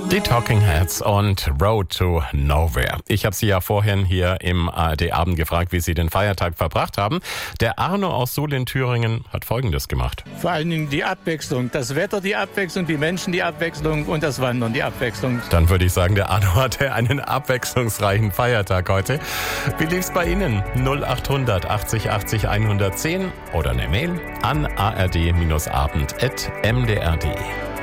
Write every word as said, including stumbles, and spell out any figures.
Die Talking Heads und Road to Nowhere. Ich habe Sie ja vorhin hier im A R D-Abend gefragt, wie Sie den Feiertag verbracht haben. Der Arno aus Suhl in Thüringen hat Folgendes gemacht. Vor allen Dingen die Abwechslung. Das Wetter, die Abwechslung, die Menschen, die Abwechslung und das Wandern, die Abwechslung. Dann würde ich sagen, der Arno hatte einen abwechslungsreichen Feiertag heute. Wie lief's bei Ihnen? null acht hundert achtzig achtzig hundertzehn oder eine Mail an a r d abend at m d r punkt d e.